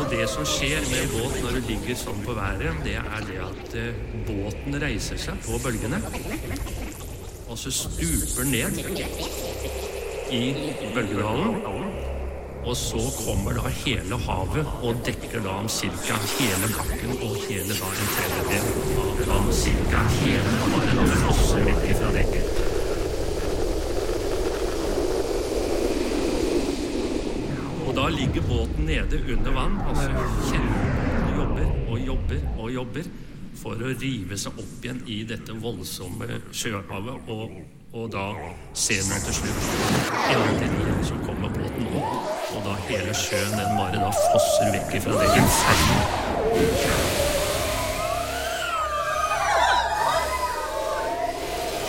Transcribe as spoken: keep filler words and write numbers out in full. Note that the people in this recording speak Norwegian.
det som skjer med en båt når du ligger sånn på været, det er det at eh, båten reiser seg på bølgene, og så stuper ned i bølgedalen, og så kommer da hele havet og dekker da om cirka hele bakken og hele da en tredjedel av om cirka hele havet da flosser vekk fra dekket. Og da ligger båten nede under vann, altså kjenner og jobber og jobber og jobber for å rive seg opp igjen i dette voldsomme sjøhavet, og, og da ser man til slutt endelig så kommer båten opp, og da hele sjøen den bare da fosser vekk fra det inferno.